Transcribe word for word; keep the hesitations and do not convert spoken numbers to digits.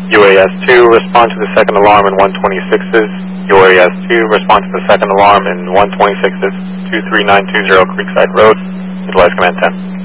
U A S two, respond to the second alarm in one twenty-sixes. U A S two, respond to the second alarm in one twenty-sixes, two three nine two zero Creekside Road. Utilize Command ten.